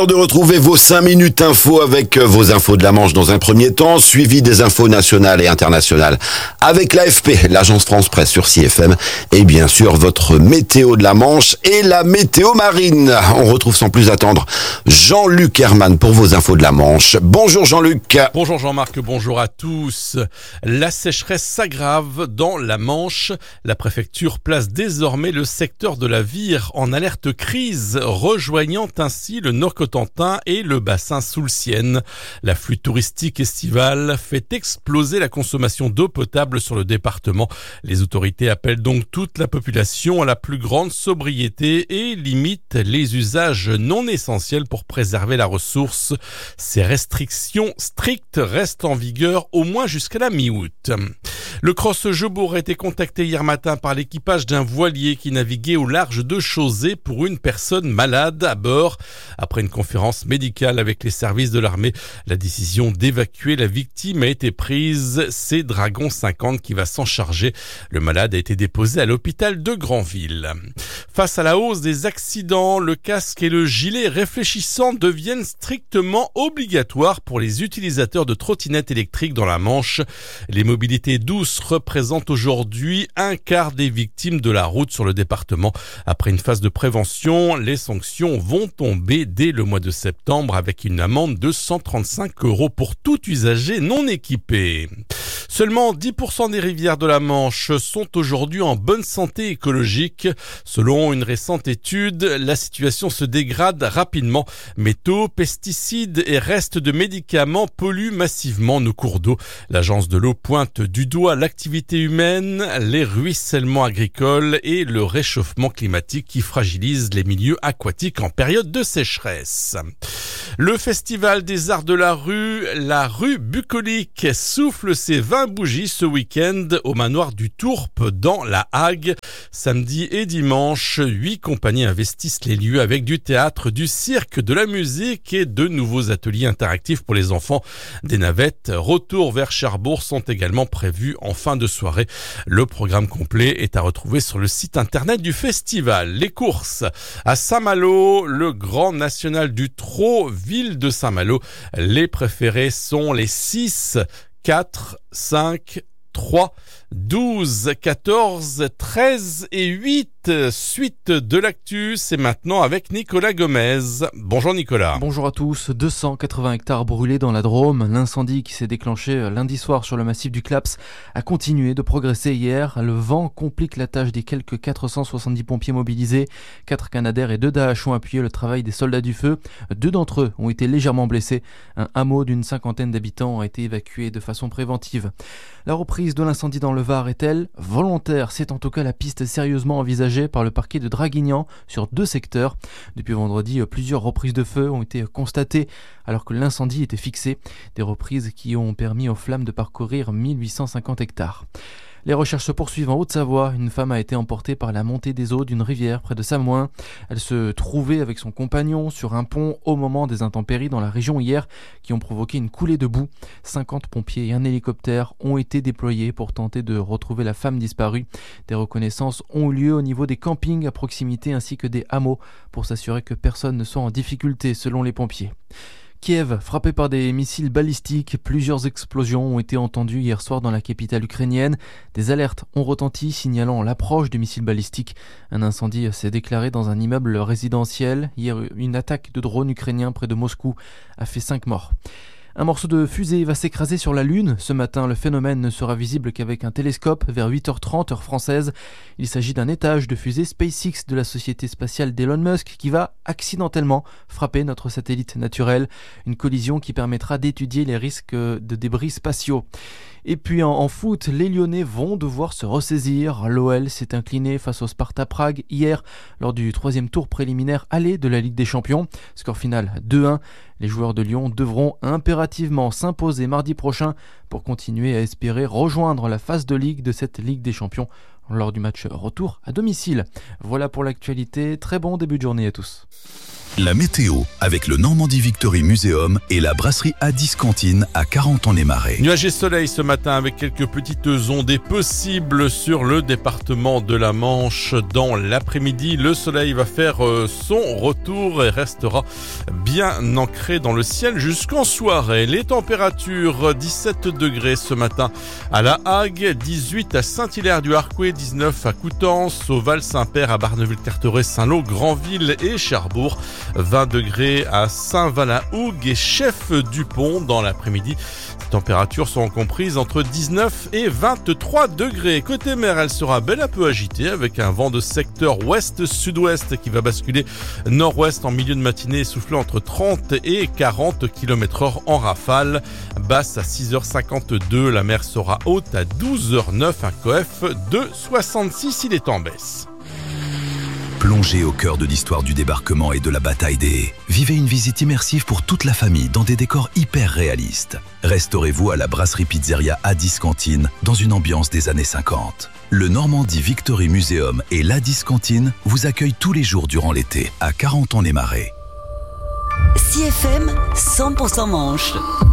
De retrouver vos 5 minutes info avec vos infos de la Manche dans un premier temps, suivi des infos nationales et internationales avec l'AFP, l'agence France Presse sur CFM, et bien sûr votre météo de la Manche et la météo marine. On retrouve sans plus attendre Jean-Luc Herman pour vos infos de la Manche. Bonjour Jean-Luc. Bonjour Jean-Marc, bonjour à tous. La sécheresse s'aggrave dans la Manche. La préfecture place désormais le secteur de la Vire en alerte crise, rejoignant ainsi le Nord-Cotentin et le bassin Soulcienne. L'afflux touristique estival fait exploser la consommation d'eau potable sur le département. Les autorités appellent donc toute la population à la plus grande sobriété et limitent les usages non essentiels pour préserver la ressource. Ces restrictions strictes restent en vigueur au moins jusqu'à la mi-août. Le Cross-Jebourg a été contacté hier matin par l'équipage d'un voilier qui naviguait au large de Chauzé pour une personne malade à bord. Après une conférence médicale avec les services de l'armée, la décision d'évacuer la victime a été prise. C'est Dragon 50 qui va s'en charger. Le malade a été déposé à l'hôpital de Granville. Face à la hausse des accidents, le casque et le gilet réfléchissant deviennent strictement obligatoires pour les utilisateurs de trottinettes électriques dans la Manche. Les mobilités douces représentent aujourd'hui un quart des victimes de la route sur le département. Après une phase de prévention, les sanctions vont tomber dès le mois de septembre avec une amende de 135 € pour tout usager non équipé. Seulement 10% des rivières de la Manche sont aujourd'hui en bonne santé écologique. Selon une récente étude, la situation se dégrade rapidement. Métaux, pesticides et restes de médicaments polluent massivement nos cours d'eau. L'agence de l'eau pointe du doigt l'activité humaine, les ruissellements agricoles et le réchauffement climatique qui fragilise les milieux aquatiques en période de sécheresse. Le festival des arts de la rue bucolique, souffle ses 20 bougies ce week-end au manoir du Tourpe dans la Hague. Samedi et dimanche, 8 compagnies investissent les lieux avec du théâtre, du cirque, de la musique et de nouveaux ateliers interactifs pour les enfants. Des navettes retour vers Cherbourg sont également prévues en fin de soirée. Le programme complet est à retrouver sur le site internet du festival. Les courses à Saint-Malo, le Grand National du Trot, ville de Saint-Malo. Les préférés sont les 6, 4, 5, 3, 12, 14, 13 et 8. Suite de l'actu, c'est maintenant avec Nicolas Gomez. Bonjour Nicolas. Bonjour à tous. 280 hectares brûlés dans la Drôme. L'incendie qui s'est déclenché lundi soir sur le massif du Claps a continué de progresser hier. Le vent complique la tâche des quelques 470 pompiers mobilisés. 4 Canadair et 2 Dash ont appuyé le travail des soldats du feu. 2 d'entre eux ont été légèrement blessés. Un hameau d'une 50aine d'habitants a été évacué de façon préventive. La reprise de l'incendie dans le Var est-elle volontaire? C'est en tout cas la piste sérieusement envisagée par le parquet de Draguignan sur 2 secteurs. Depuis vendredi, plusieurs reprises de feu ont été constatées alors que l'incendie était fixé. Des reprises qui ont permis aux flammes de parcourir 1850 hectares. Les recherches se poursuivent en Haute-Savoie. Une femme a été emportée par la montée des eaux d'une rivière près de Samoin. Elle se trouvait avec son compagnon sur un pont au moment des intempéries dans la région hier qui ont provoqué une coulée de boue. 50 pompiers et un hélicoptère ont été déployés pour tenter de retrouver la femme disparue. Des reconnaissances ont eu lieu au niveau des campings à proximité ainsi que des hameaux pour s'assurer que personne ne soit en difficulté selon les pompiers. Kiev, frappé par des missiles balistiques, plusieurs explosions ont été entendues hier soir dans la capitale ukrainienne. Des alertes ont retenti signalant l'approche du missile balistique. Un incendie s'est déclaré dans un immeuble résidentiel. Hier, une attaque de drone ukrainien près de Moscou a fait 5 morts. Un morceau de fusée va s'écraser sur la Lune. Ce matin, le phénomène ne sera visible qu'avec un télescope vers 8h30 heure française. Il s'agit d'un étage de fusée SpaceX de la société spatiale d'Elon Musk qui va accidentellement frapper notre satellite naturel. Une collision qui permettra d'étudier les risques de débris spatiaux. Et puis en foot, les Lyonnais vont devoir se ressaisir. L'OL s'est incliné face au Sparta Prague hier lors du 3e tour préliminaire aller de la Ligue des Champions. Score final 2-1. Les joueurs de Lyon devront impérativement s'imposer mardi prochain pour continuer à espérer rejoindre la phase de Ligue de cette Ligue des Champions lors du match retour à domicile. Voilà pour l'actualité. Très bon début de journée à tous. La météo avec le Normandie Victory Museum et la brasserie Addis Cantine à 40 ans-les-Marais. Nuages et soleil ce matin avec quelques petites ondées possibles sur le département de la Manche. Dans l'après-midi, le soleil va faire son retour et restera bien ancré dans le ciel jusqu'en soirée. Les températures, 17 degrés ce matin à La Hague, 18 à Saint-Hilaire-du-Harcouët, 19 à Coutances, au Val-Saint-Père, à Barneville-Carteret, Saint-Lô, Granville et Cherbourg. 20 degrés à Saint-Val-à-Hougue et Chef-Dupont dans l'après-midi. Les températures sont comprises entre 19 et 23 degrés. Côté mer, elle sera bel à peu agitée avec un vent de secteur ouest-sud-ouest qui va basculer nord-ouest en milieu de matinée, soufflant entre 30 et 40 km/h en rafale. Basse à 6h52, la mer sera haute à 12h09, un coef de 66, il est en baisse. Plongez au cœur de l'histoire du débarquement et de la bataille des haies. Vivez une visite immersive pour toute la famille dans des décors hyper réalistes. Restaurez-vous à la brasserie pizzeria Addis Cantine dans une ambiance des années 50. Le Normandie Victory Museum et l'Addis Cantine vous accueillent tous les jours durant l'été à 40 ans-les-Marais. CFM 100% Manche.